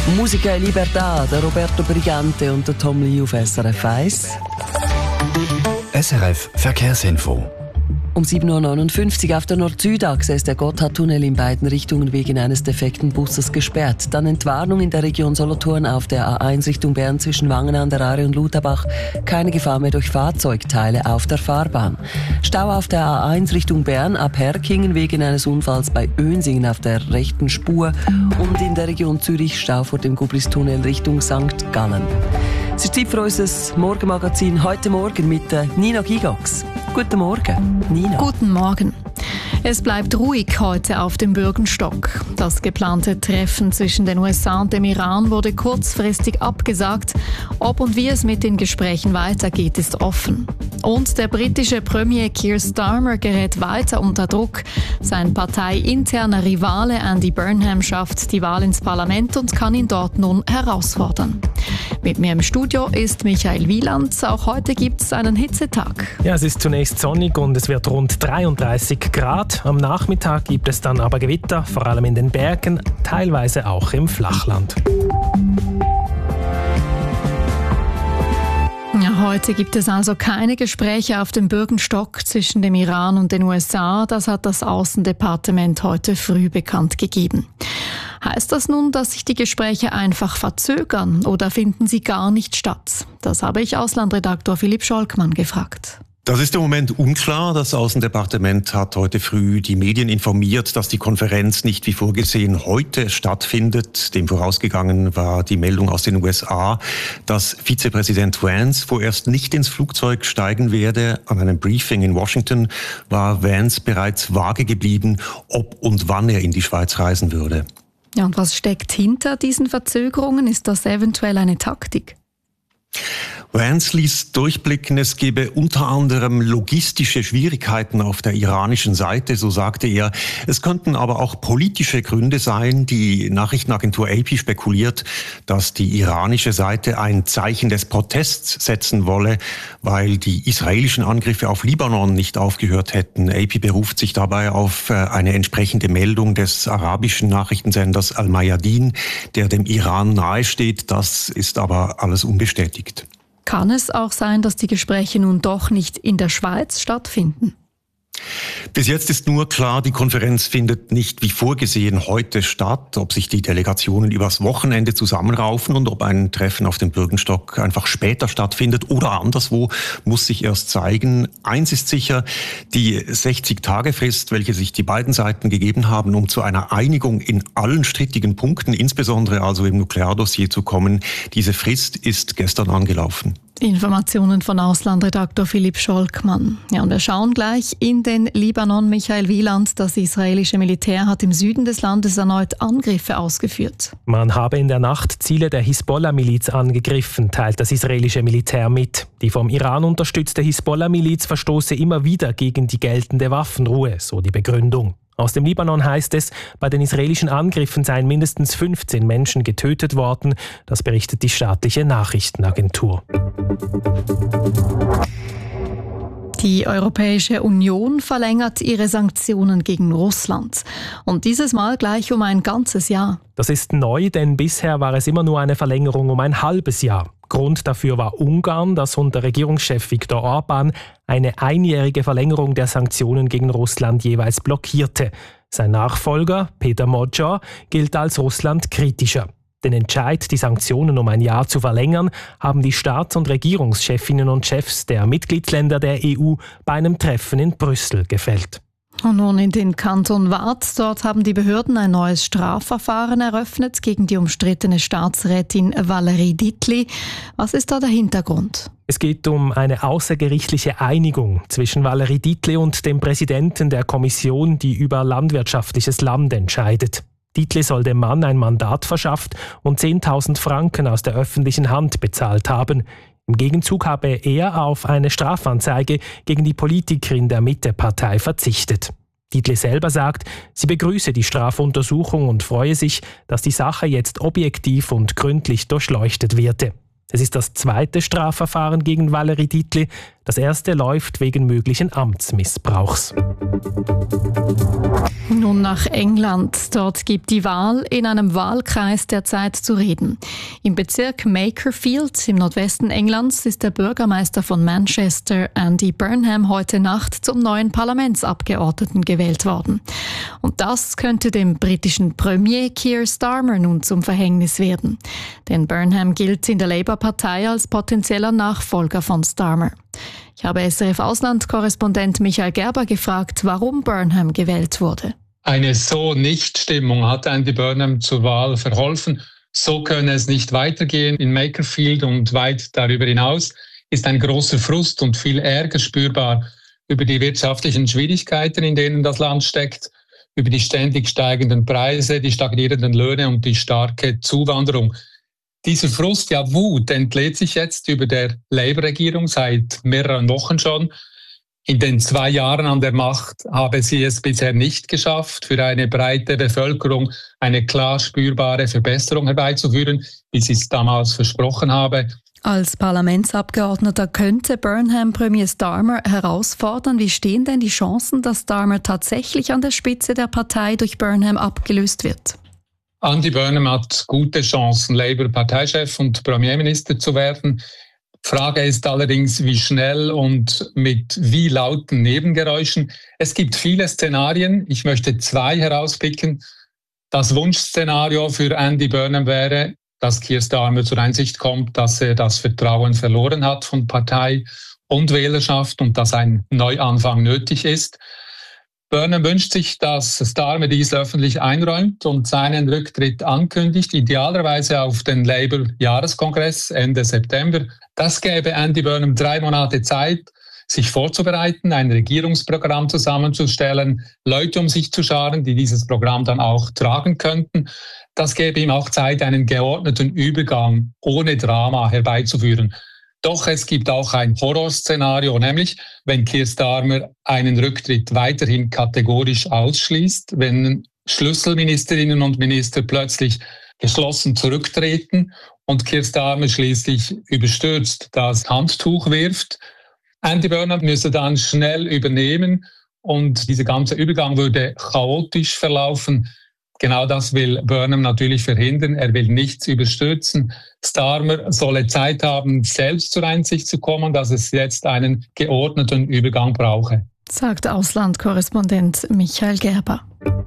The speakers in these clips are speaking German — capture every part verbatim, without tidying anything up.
Musica e Libertà, der Roberto Brigante und der Tom Lee auf S R F eins. S R F Verkehrsinfo. Um sieben Uhr neunundfünfzig auf der Nord-Süd-Achse ist der Gotthardtunnel in beiden Richtungen wegen eines defekten Busses gesperrt. Dann Entwarnung in der Region Solothurn auf der A eins Richtung Bern zwischen Wangen an der Aare und Lutherbach. Keine Gefahr mehr durch Fahrzeugteile auf der Fahrbahn. Stau auf der A eins Richtung Bern ab Herkingen wegen eines Unfalls bei Önsingen auf der rechten Spur. Und in der Region Zürich Stau vor dem Gublistunnel Richtung Sankt Gallen. Es ist Zeit für unser Morgenmagazin heute Morgen mit Nina Gigax. Guten Morgen, Nina. Guten Morgen. Es bleibt ruhig heute auf dem Bürgenstock. Das geplante Treffen zwischen den U S A und dem Iran wurde kurzfristig abgesagt. Ob und wie es mit den Gesprächen weitergeht, ist offen. Und der britische Premier Keir Starmer gerät weiter unter Druck. Sein parteiinterner Rivale Andy Burnham schafft die Wahl ins Parlament und kann ihn dort nun herausfordern. Mit mir im Studio ist Michael Wieland. Auch heute gibt es einen Hitzetag. Ja, es ist zunächst sonnig und es wird rund dreiunddreißig Grad. Am Nachmittag gibt es dann aber Gewitter, vor allem in den Bergen, teilweise auch im Flachland. Ja, heute gibt es also keine Gespräche auf dem Bürgenstock zwischen dem Iran und den U S A. Das hat das Außendepartement heute früh bekannt gegeben. Heißt das nun, dass sich die Gespräche einfach verzögern oder finden sie gar nicht statt? Das habe ich Auslandredaktor Philipp Scholkmann gefragt. Das ist im Moment unklar. Das Außendepartement hat heute früh die Medien informiert, dass die Konferenz nicht wie vorgesehen heute stattfindet. Dem vorausgegangen war die Meldung aus den U S A, dass Vizepräsident Vance vorerst nicht ins Flugzeug steigen werde. An einem Briefing in Washington war Vance bereits vage geblieben, ob und wann er in die Schweiz reisen würde. Ja, und was steckt hinter diesen Verzögerungen? Ist das eventuell eine Taktik? Vance ließ durchblicken, es gebe unter anderem logistische Schwierigkeiten auf der iranischen Seite, so sagte er. Es könnten aber auch politische Gründe sein. Die Nachrichtenagentur A P spekuliert, dass die iranische Seite ein Zeichen des Protests setzen wolle, weil die israelischen Angriffe auf Libanon nicht aufgehört hätten. A P beruft sich dabei auf eine entsprechende Meldung des arabischen Nachrichtensenders Al-Mayadin, der dem Iran nahesteht. Das ist aber alles unbestätigt. Kann es auch sein, dass die Gespräche nun doch nicht in der Schweiz stattfinden? Bis jetzt ist nur klar, die Konferenz findet nicht wie vorgesehen heute statt. Ob sich die Delegationen übers Wochenende zusammenraufen und ob ein Treffen auf dem Bürgenstock einfach später stattfindet oder anderswo, muss sich erst zeigen. Eins ist sicher, die sechzig-Tage-Frist, welche sich die beiden Seiten gegeben haben, um zu einer Einigung in allen strittigen Punkten, insbesondere also im Nukleardossier zu kommen, diese Frist ist gestern angelaufen. Informationen von Auslandredaktor Philipp Scholkmann. Ja, und wir schauen gleich in den Libanon. Michael Wieland, das israelische Militär hat im Süden des Landes erneut Angriffe ausgeführt. Man habe in der Nacht Ziele der Hisbollah-Miliz angegriffen, teilt das israelische Militär mit. Die vom Iran unterstützte Hisbollah-Miliz verstoße immer wieder gegen die geltende Waffenruhe, so die Begründung. Aus dem Libanon heißt es, bei den israelischen Angriffen seien mindestens fünfzehn Menschen getötet worden. Das berichtet die staatliche Nachrichtenagentur. Die Europäische Union verlängert ihre Sanktionen gegen Russland. Und dieses Mal gleich um ein ganzes Jahr. Das ist neu, denn bisher war es immer nur eine Verlängerung um ein halbes Jahr. Grund dafür war Ungarn, das unter Regierungschef Viktor Orbán eine einjährige Verlängerung der Sanktionen gegen Russland jeweils blockierte. Sein Nachfolger, Peter Magyar, gilt als Russland kritischer. Den Entscheid, die Sanktionen um ein Jahr zu verlängern, haben die Staats- und Regierungschefinnen und Chefs der Mitgliedsländer der E U bei einem Treffen in Brüssel gefällt. Und nun in den Kanton Waadt. Dort haben die Behörden ein neues Strafverfahren eröffnet gegen die umstrittene Staatsrätin Valerie Dietli. Was ist da der Hintergrund? Es geht um eine außergerichtliche Einigung zwischen Valerie Dietli und dem Präsidenten der Kommission, die über landwirtschaftliches Land entscheidet. Dietli soll dem Mann ein Mandat verschafft und zehntausend Franken aus der öffentlichen Hand bezahlt haben. Im Gegenzug habe er auf eine Strafanzeige gegen die Politikerin der Mitte-Partei verzichtet. Dietli selber sagt, sie begrüße die Strafuntersuchung und freue sich, dass die Sache jetzt objektiv und gründlich durchleuchtet werde. Es ist das zweite Strafverfahren gegen Valerie Dietli. Das erste läuft wegen möglichen Amtsmissbrauchs. Nun nach England. Dort gibt die Wahl in einem Wahlkreis derzeit zu reden. Im Bezirk Makerfield im Nordwesten Englands ist der Bürgermeister von Manchester, Andy Burnham, heute Nacht zum neuen Parlamentsabgeordneten gewählt worden. Und das könnte dem britischen Premier Keir Starmer nun zum Verhängnis werden. Denn Burnham gilt in der Labour-Partei als potenzieller Nachfolger von Starmer. Ich habe S R F-Ausland-Korrespondent Michael Gerber gefragt, warum Burnham gewählt wurde. Eine So-Nicht-Stimmung hat Andy Burnham zur Wahl verholfen. So könne es nicht weitergehen. In Makerfield und weit darüber hinaus ist ein großer Frust und viel Ärger spürbar über die wirtschaftlichen Schwierigkeiten, in denen das Land steckt, über die ständig steigenden Preise, die stagnierenden Löhne und die starke Zuwanderung. Dieser Frust, ja Wut, entlädt sich jetzt über der Labour-Regierung seit mehreren Wochen schon. In den zwei Jahren an der Macht habe sie es bisher nicht geschafft, für eine breite Bevölkerung eine klar spürbare Verbesserung herbeizuführen, wie sie es damals versprochen habe. Als Parlamentsabgeordneter könnte Burnham Premier Starmer herausfordern. Wie stehen denn die Chancen, dass Starmer tatsächlich an der Spitze der Partei durch Burnham abgelöst wird? Andy Burnham hat gute Chancen, Labour-Parteichef und Premierminister zu werden. Frage ist allerdings, wie schnell und mit wie lauten Nebengeräuschen. Es gibt viele Szenarien. Ich möchte zwei herauspicken. Das Wunschszenario für Andy Burnham wäre, dass Keir Starmer zur Einsicht kommt, dass er das Vertrauen verloren hat von Partei und Wählerschaft und dass ein Neuanfang nötig ist. Burnham wünscht sich, dass Starmer dies öffentlich einräumt und seinen Rücktritt ankündigt, idealerweise auf den Labour-Jahreskongress Ende September. Das gäbe Andy Burnham drei Monate Zeit, sich vorzubereiten, ein Regierungsprogramm zusammenzustellen, Leute um sich zu scharen, die dieses Programm dann auch tragen könnten. Das gäbe ihm auch Zeit, einen geordneten Übergang ohne Drama herbeizuführen. Doch es gibt auch ein Horrorszenario, nämlich wenn Keir Starmer einen Rücktritt weiterhin kategorisch ausschließt, wenn Schlüsselministerinnen und Minister plötzlich geschlossen zurücktreten und Keir Starmer schließlich überstürzt das Handtuch wirft. Andy Burnham müsse dann schnell übernehmen und dieser ganze Übergang würde chaotisch verlaufen. Genau das will Burnham natürlich verhindern. Er will nichts überstürzen. Starmer solle Zeit haben, selbst zur Einsicht zu kommen, dass es jetzt einen geordneten Übergang brauche. Sagt Auslandkorrespondent Michael Gerber.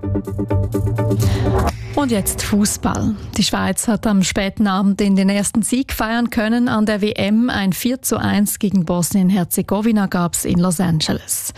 Und jetzt Fußball. Die Schweiz hat am späten Abend den ersten Sieg feiern können an der W M. Ein vier zu eins gegen Bosnien-Herzegowina gab es in Los Angeles.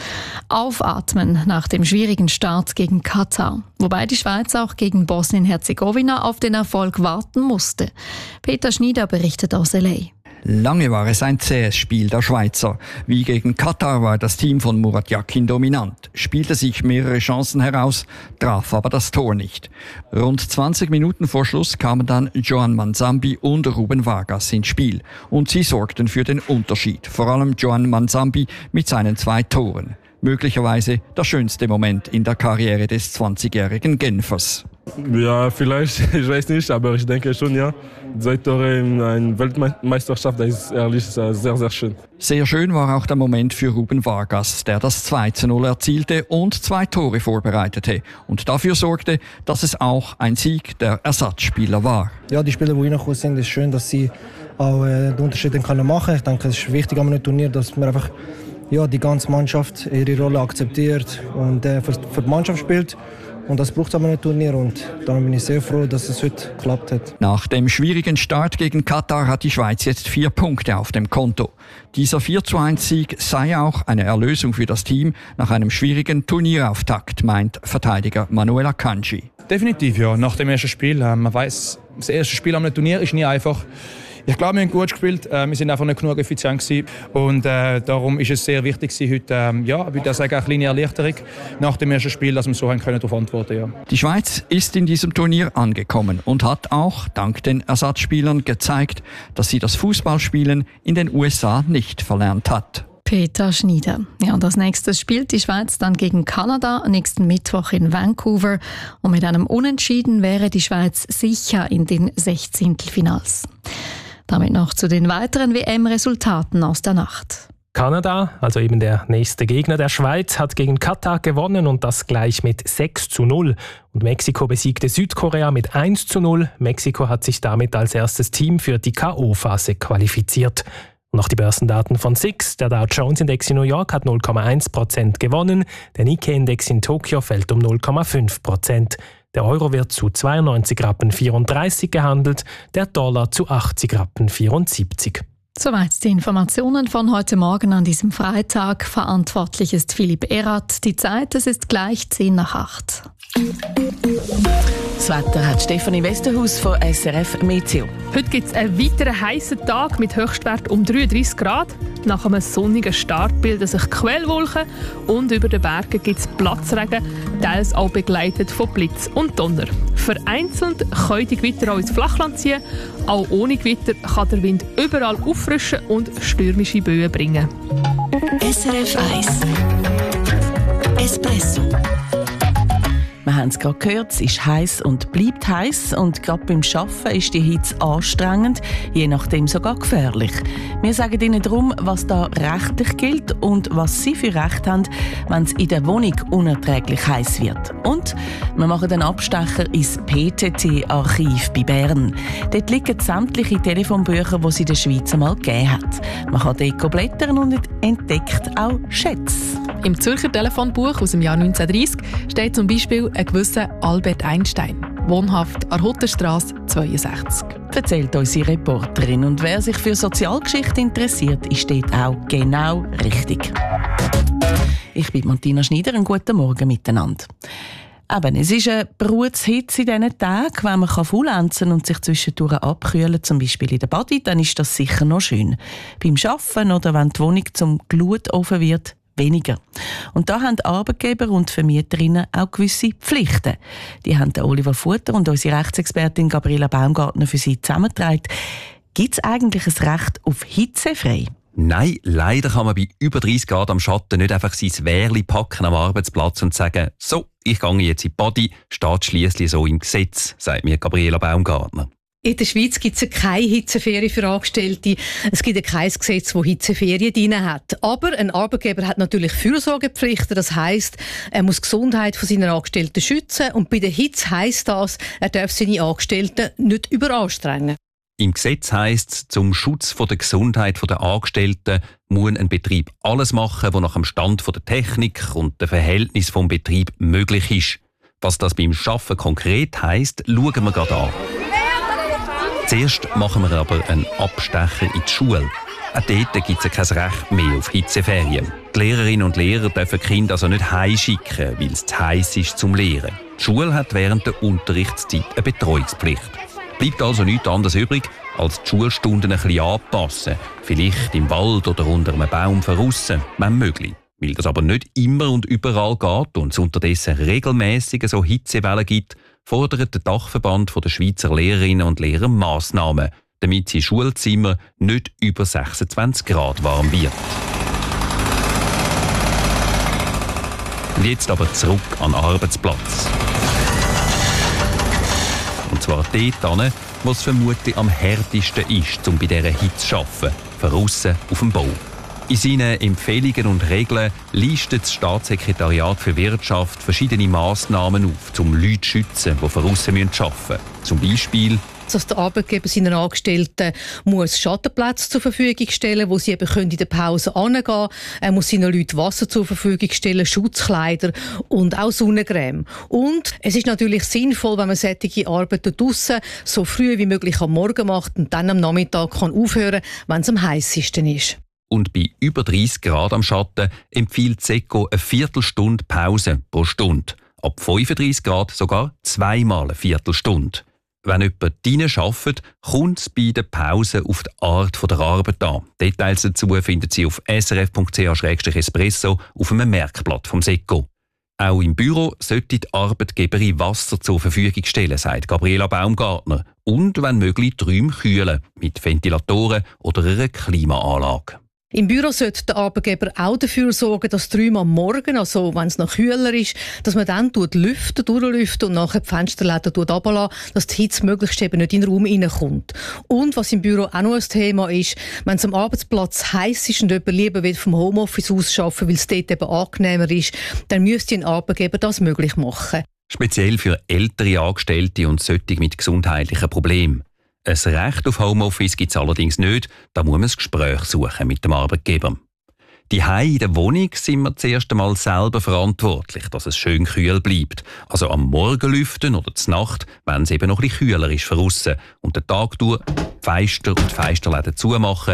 Aufatmen nach dem schwierigen Start gegen Katar. Wobei die Schweiz auch gegen Bosnien-Herzegowina auf den Erfolg warten musste. Peter Schnieder berichtet aus L A. Lange war es ein zähes Spiel der Schweizer. Wie gegen Katar war das Team von Murat Yakin dominant, spielte sich mehrere Chancen heraus, traf aber das Tor nicht. Rund zwanzig Minuten vor Schluss kamen dann Joan Manzambi und Ruben Vargas ins Spiel und sie sorgten für den Unterschied, vor allem Joan Manzambi mit seinen zwei Toren. Möglicherweise der schönste Moment in der Karriere des zwanzigjährigen Genfers. Ja, vielleicht, ich weiß nicht, aber ich denke schon, ja. Zwei Tore in einer Weltmeisterschaft, das ist ehrlich sehr, sehr schön. Sehr schön war auch der Moment für Ruben Vargas, der das zwei zu null erzielte und zwei Tore vorbereitete und dafür sorgte, dass es auch ein Sieg der Ersatzspieler war. Ja, die Spieler, die reingekommen sind, ist schön, dass sie auch äh, den Unterschied machen können. Ich denke, es ist wichtig an einem Turnier, dass man einfach ja, die ganze Mannschaft ihre Rolle akzeptiert und äh, für, für die Mannschaft spielt. Und das braucht aber ein Turnier und darum bin ich sehr froh, dass es heute geklappt hat. Nach dem schwierigen Start gegen Katar hat die Schweiz jetzt vier Punkte auf dem Konto. Dieser vier zu eins Sieg sei auch eine Erlösung für das Team nach einem schwierigen Turnierauftakt, meint Verteidiger Manuel Akanji. Definitiv, ja. Nach dem ersten Spiel. Äh, man weiss, das erste Spiel am Turnier ist nie einfach. Ich glaube, wir haben gut gespielt. Wir sind einfach nicht genug effizient gewesen. Und äh, darum ist es sehr wichtig, heute, äh, ja, ich würde sagen, eine kleine Erleichterung nach dem ersten Spiel, dass wir so haben können darauf antworten. Ja. Die Schweiz ist in diesem Turnier angekommen und hat auch dank den Ersatzspielern gezeigt, dass sie das Fußballspielen in den U S A nicht verlernt hat. Peter Schnieder. Ja, und als nächstes spielt die Schweiz dann gegen Kanada nächsten Mittwoch in Vancouver. Und mit einem Unentschieden wäre die Schweiz sicher in den Sechzehntelfinals. Damit noch zu den weiteren W M-Resultaten aus der Nacht. Kanada, also eben der nächste Gegner der Schweiz, hat gegen Katar gewonnen und das gleich mit sechs zu null. Und Mexiko besiegte Südkorea mit eins zu null. Mexiko hat sich damit als erstes Team für die K O-Phase qualifiziert. Und noch die Börsendaten von S I X. Der Dow Jones Index in New York hat null Komma eins Prozent gewonnen. Der Nikkei Index in Tokio fällt um null Komma fünf Prozent. Der Euro wird zu zweiundneunzig Rappen vierunddreißig gehandelt, der Dollar zu achtzig Rappen vierundsiebzig. Soweit die Informationen von heute Morgen an diesem Freitag. Verantwortlich ist Philipp Erath. Die Zeit, es ist gleich zehn nach acht. Das Wetter hat Stefanie Westerhaus von S R F Meteo. Heute gibt es einen weiteren heissen Tag mit Höchstwert um dreiunddreißig Grad. Nach einem sonnigen Start bilden sich Quellwolken und über den Bergen gibt es Platzregen, teils auch begleitet von Blitz und Donner. Vereinzelt können die Gewitter auch ins Flachland ziehen. Auch ohne Gewitter kann der Wind überall auffrischen und stürmische Böen bringen. S R F eins Espresso. Wir haben es gerade gehört, es ist heiß und bleibt heiß und gerade beim Arbeiten ist die Hitze anstrengend, je nachdem sogar gefährlich. Wir sagen Ihnen darum, was da rechtlich gilt und was Sie für Recht haben, wenn es in der Wohnung unerträglich heiß wird. Und wir machen einen Abstecher ins P T T-Archiv bei Bern. Dort liegen sämtliche Telefonbücher, die es in der Schweiz einmal gegeben hat. Man kann dort blättern und entdeckt auch Schätze. Im Zürcher Telefonbuch aus dem Jahr neunzehnhundertdreissig steht zum Beispiel ein gewisser Albert Einstein, wohnhaft an Huttenstrasse zweiundsechzig. Erzählt unsere Reporterin. Und wer sich für Sozialgeschichte interessiert, ist dort auch genau richtig. Ich bin Martina Schneider, einen guten Morgen miteinander. Eben, es ist eine Brutshitze in diesen Tagen. Wenn man faulenzen und sich zwischendurch abkühlen, zum Beispiel in der Body, dann ist das sicher noch schön. Beim Arbeiten oder wenn die Wohnung zum Glutofen wird, weniger. Und da haben Arbeitgeber und Vermieterinnen auch gewisse Pflichten. Die haben Oliver Futter und unsere Rechtsexpertin Gabriela Baumgartner für sie zusammengetragen. Gibt es eigentlich ein Recht auf hitzefrei? Nein, leider kann man bei über dreißig Grad am Schatten nicht einfach sein Wehrli packen am Arbeitsplatz und sagen, so, ich gehe jetzt in die Body, steht schliesslich so im Gesetz, sagt mir Gabriela Baumgartner. In der Schweiz gibt es keine Hitzeferien für Angestellte. Es gibt kein Gesetz, das Hitzeferien drin hat. Aber ein Arbeitgeber hat natürlich Fürsorgepflichten. Das heisst, er muss die Gesundheit von seinen Angestellten schützen. Und bei der Hitze heisst das, er darf seine Angestellten nicht überanstrengen. Im Gesetz heisst es, zum Schutz der Gesundheit der Angestellten muss ein Betrieb alles machen, was nach dem Stand der Technik und dem Verhältnis vom Betrieb möglich ist. Was das beim Arbeiten konkret heisst, schauen wir gerade an. Zuerst machen wir aber einen Abstecher in die Schule. Auch dort gibt es kein Recht mehr auf Hitzeferien. Die Lehrerinnen und Lehrer dürfen die Kinder also nicht heimschicken, weil es zu heiß ist zum Lehren. Die Schule hat während der Unterrichtszeit eine Betreuungspflicht. Bleibt also nichts anderes übrig, als die Schulstunden ein bisschen anpassen. Vielleicht im Wald oder unter einem Baum draussen, wenn möglich. Weil das aber nicht immer und überall geht und es unterdessen regelmäßig so Hitzewellen gibt, fordert der Dachverband der Schweizer Lehrerinnen und Lehrer Massnahmen, damit sie Schulzimmer nicht über sechsundzwanzig Grad warm wird. Und jetzt aber zurück an den Arbeitsplatz. Und zwar dort, wo es vermutlich am härtesten ist, um bei dieser Hitze zu arbeiten, draussen auf dem Bau. In seinen Empfehlungen und Regeln listet das Staatssekretariat für Wirtschaft verschiedene Massnahmen auf, um Leute zu schützen, die draussen arbeiten müssen. Zum Beispiel, dass der Arbeitgeber seinen Angestellten muss Schattenplätze zur Verfügung stellen, wo sie eben in der Pause hingehen können. Er muss seinen Leuten Wasser zur Verfügung stellen, Schutzkleider und auch Sonnencreme. Und es ist natürlich sinnvoll, wenn man solche Arbeiten draussen so früh wie möglich am Morgen macht und dann am Nachmittag kann aufhören, wenn es am heißesten ist. Und bei über dreißig Grad am Schatten empfiehlt SECO eine Viertelstunde Pause pro Stunde. Ab fünfunddreißig Grad sogar zweimal eine Viertelstunde. Wenn jemand drinnen arbeitet, kommt es bei der Pause auf die Art der Arbeit an. Details dazu finden Sie auf s r f punkt c h slash espresso auf einem Merkblatt vom SECO. Auch im Büro sollte die Arbeitgeberin Wasser zur Verfügung stellen, sagt Gabriela Baumgartner. Und, wenn möglich, die Räume kühlen, mit Ventilatoren oder einer Klimaanlage. Im Büro sollte der Arbeitgeber auch dafür sorgen, dass dreimal am Morgen, also wenn es noch kühler ist, dass man dann lüften, durchlüften und nachher die Fensterläden runterlassen, dass die Hitze möglichst eben nicht in den Raum reinkommt. Und was im Büro auch noch ein Thema ist, wenn es am Arbeitsplatz heiß ist und jemand lieber will vom Homeoffice aus arbeiten, weil es dort eben angenehmer ist, dann müsste ein Arbeitgeber das möglich machen. Speziell für ältere Angestellte und solche mit gesundheitlichen Problemen. Ein Recht auf Homeoffice gibt es allerdings nicht, da muss man das Gespräch suchen mit dem Arbeitgeber. Die Hause in der Wohnung sind wir zuerst einmal selber verantwortlich, dass es schön kühl bleibt. Also am Morgen lüften oder zur Nacht, wenn es eben noch ein bisschen kühler ist von aussen. Und den Tag durch die Fenster und die Fensterläden zumachen,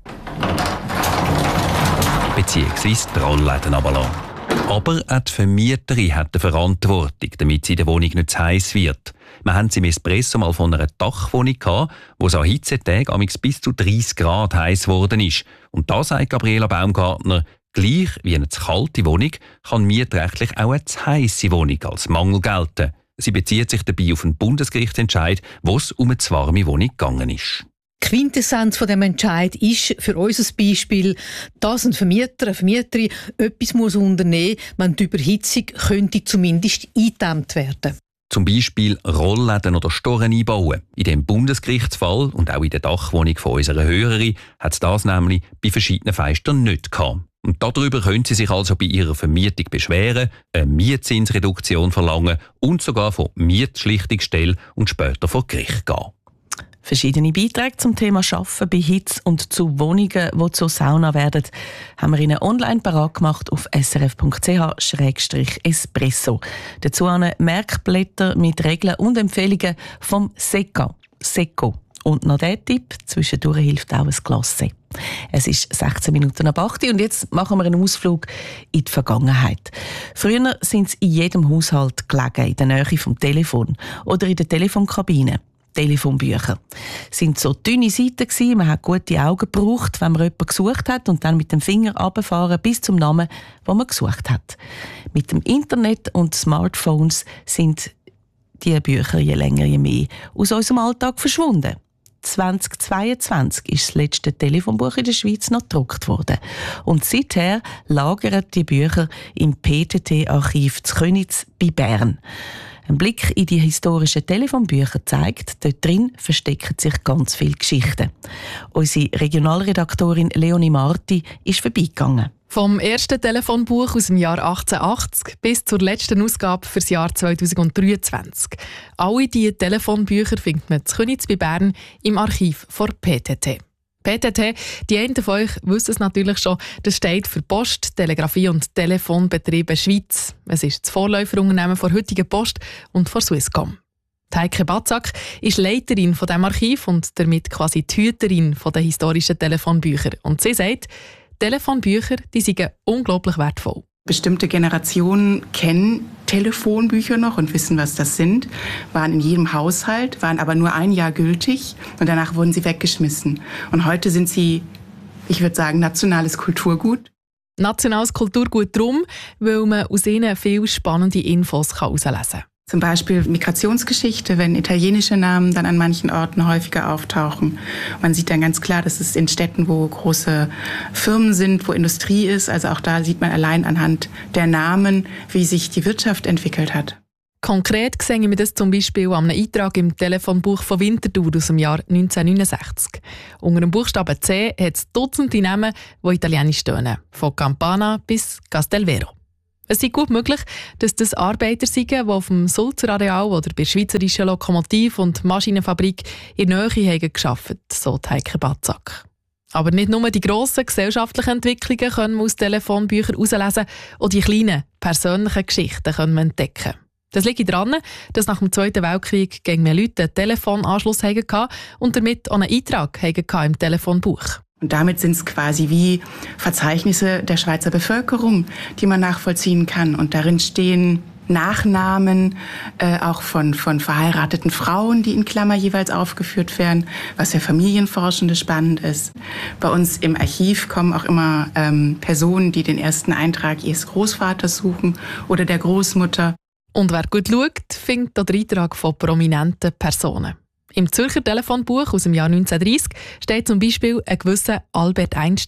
beziehungsweise die Rollläden runterlassen. Aber auch die Vermieterin hat eine Verantwortung, damit sie in der Wohnung nicht zu heiß wird. Wir haben es im Espresso mal von einer Dachwohnung gehabt, wo es an Hitzetagen bis zu dreißig Grad heiß geworden ist. Und da sagt Gabriela Baumgartner, gleich wie eine zu kalte Wohnung kann mietrechtlich auch eine zu heisse Wohnung als Mangel gelten. Sie bezieht sich dabei auf einen Bundesgerichtsentscheid, wo es um eine zu warme Wohnung gegangen ist. Die Quintessenz von dem Entscheid ist für uns ein Beispiel, dass ein Vermieter, eine Vermieterin etwas muss unternehmen muss, wenn die Überhitzung könnte zumindest eingedämmt werden. Zum Beispiel Rollläden oder Storen einbauen. In dem Bundesgerichtsfall und auch in der Dachwohnung von unserer Hörerin hat es das nämlich bei verschiedenen Fenstern nicht gehabt. Und darüber können Sie sich also bei Ihrer Vermietung beschweren, eine Mietzinsreduktion verlangen und sogar vor Mietschlichtungsstelle und später vor Gericht gehen. Verschiedene Beiträge zum Thema Arbeiten bei Hitze und zu Wohnungen, die zur Sauna werden, haben wir Ihnen online parat gemacht auf s r f punkt c h slash espresso. Dazu Merkblätter mit Regeln und Empfehlungen vom SECA. SECO. Und noch der Tipp, zwischendurch hilft auch ein Glas See. Es ist sechzehn Minuten ab acht und jetzt machen wir einen Ausflug in die Vergangenheit. Früher sind es in jedem Haushalt gelegen, in der Nähe vom Telefon oder in der Telefonkabine. Telefonbücher. Es sind so dünne Seiten gewesen, man hat gute Augen gebraucht, wenn man jemanden gesucht hat und dann mit dem Finger runterfahren bis zum Namen, den man gesucht hat. Mit dem Internet und Smartphones sind die Bücher je länger je mehr aus unserem Alltag verschwunden. zweitausendzweiundzwanzig ist das letzte Telefonbuch in der Schweiz noch gedruckt worden. Und seither lagern die Bücher im P T T-Archiv zu Köniz bei Bern. Ein Blick in die historischen Telefonbücher zeigt, dort drin verstecken sich ganz viele Geschichten. Unsere Regionalredaktorin Leonie Marti ist vorbeigegangen. Vom ersten Telefonbuch aus dem Jahr achtzehnhundertachtzig bis zur letzten Ausgabe für das Jahr zweitausenddreiundzwanzig. Alle diese Telefonbücher findet man in Köniz bei Bern im Archiv von P T T. P T T, die einen von euch wissen es natürlich schon, das steht für Post, Telegrafie und Telefonbetriebe Schweiz. Es ist das Vorläuferunternehmen der heutigen Post und von Swisscom. Heike Batzak ist Leiterin von diesem Archiv und damit quasi die Hüterin der historischen Telefonbücher. Und sie sagt, Telefonbücher die sind unglaublich wertvoll. Bestimmte Generationen kennen Telefonbücher noch und wissen, was das sind, waren in jedem Haushalt, waren aber nur ein Jahr gültig und danach wurden sie weggeschmissen. Und heute sind sie, ich würde sagen, nationales Kulturgut. Nationales Kulturgut darum, weil man aus ihnen viele spannende Infos herauslesen kann. Zum Beispiel Migrationsgeschichte, wenn italienische Namen dann an manchen Orten häufiger auftauchen. Man sieht dann ganz klar, dass es in Städten, wo große Firmen sind, wo Industrie ist, also auch da sieht man allein anhand der Namen, wie sich die Wirtschaft entwickelt hat. Konkret sehen wir das zum Beispiel an einem Eintrag im Telefonbuch von Winterthur aus dem Jahr neunzehnhundertneunundsechzig. Unter dem Buchstaben C hat es Dutzende Namen, die italienisch stehen, von Campana bis Castelvero. Es ist gut möglich, dass das Arbeiter sind, die auf dem Sulzer Areal oder bei der Schweizerischen Lokomotiv- und Maschinenfabrik in der Nähe haben gearbeitet, so Heike Batzak. Aber nicht nur die grossen gesellschaftlichen Entwicklungen können wir aus Telefonbüchern herauslesen, auch die kleinen, persönlichen Geschichten können wir entdecken. Das liegt daran, dass nach dem Zweiten Weltkrieg gegen mehr Leute einen Telefonanschluss hatten und damit auch einen Eintrag hatten im Telefonbuch. Und damit sind es quasi wie Verzeichnisse der Schweizer Bevölkerung, die man nachvollziehen kann. Und darin stehen Nachnamen äh, auch von, von verheirateten Frauen, die in Klammer jeweils aufgeführt werden, was für Familienforschende spannend ist. Bei uns im Archiv kommen auch immer ähm, Personen, die den ersten Eintrag ihres Großvaters suchen oder der Großmutter. Und wer gut schaut, findet den Eintrag von prominenten Personen. Im Zürcher Telefonbuch aus dem Jahr neunzehnhundertdreissig steht zum Beispiel ein gewisser Albert Einstein.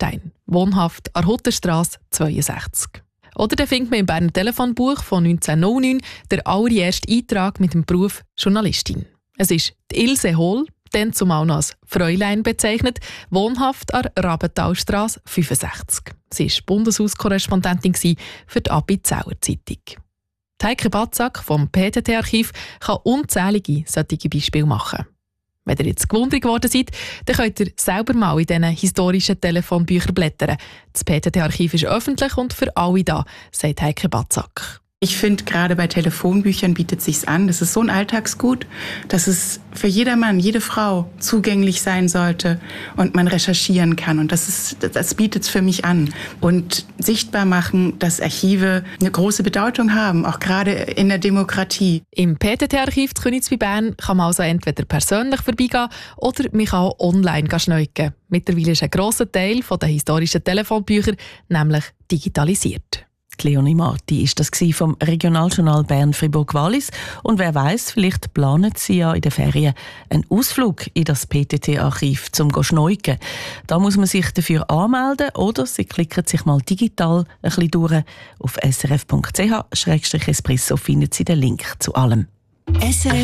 wohnhaft an Hutterstrasse zweiundsechzig. Oder dann findet man im Berner Telefonbuch von neunzehnhundertneun den allerersten Eintrag mit dem Beruf Journalistin. Es ist die Ilse Hohl, dann zumal noch als Fräulein bezeichnet, wohnhaft an Rabentalstrasse fünfundsechzig. Sie war Bundeshauskorrespondentin für die Appenzeller Zeitung. Heike Batzak vom P T T-Archiv kann unzählige solche Beispiele machen. Wenn ihr jetzt gewundert geworden seid, dann könnt ihr selber mal in diesen historischen Telefonbüchern blättern. Das P T T-Archiv ist öffentlich und für alle da, sagt Heike Batzak. Ich finde, gerade bei Telefonbüchern bietet es sich an. Das ist so ein Alltagsgut, dass es für jedermann, jede Frau zugänglich sein sollte und man recherchieren kann. Und das, ist, das bietet es für mich an. Und sichtbar machen, dass Archive eine große Bedeutung haben, auch gerade in der Demokratie. Im P T T-Archiv zu Königs bei Bern kann man also entweder persönlich vorbeigehen oder man kann auch online schneuken. Mittlerweile ist ein grosser Teil der historischen Telefonbücher nämlich digitalisiert. Leonie Marti ist das vom Regionaljournal Bern-Fribourg-Wallis. Und wer weiß, vielleicht planen Sie ja in den Ferien einen Ausflug in das P T T-Archiv zum Schneuken. Da muss man sich dafür anmelden oder Sie klicken sich mal digital ein bisschen durch. Auf s r f punkt c h schrägstrich espresso finden Sie den Link zu allem. S R F